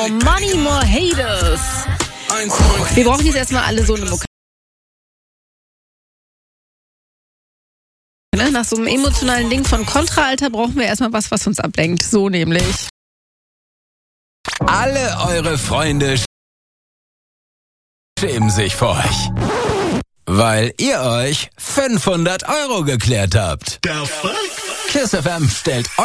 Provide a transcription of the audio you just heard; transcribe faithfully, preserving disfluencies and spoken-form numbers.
More Money, More Haters. Wir brauchen jetzt erstmal alle so eine Mucke. Nach so einem emotionalen Ding von Kontra-Alter brauchen wir erstmal was, was uns ablenkt. So nämlich. Alle eure Freunde schämen sich vor euch, weil ihr euch fünfhundert Euro geklärt habt. Der Fuck? KISS F M stellt